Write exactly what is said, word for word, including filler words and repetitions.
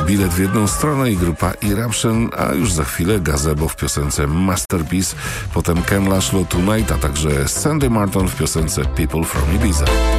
Bilet w jedną stronę i grupa Eruption, a już za chwilę Gazebo w piosence Masterpiece, potem Ken Laszlo Tonight, a także Sandy Martin w piosence People from Ibiza.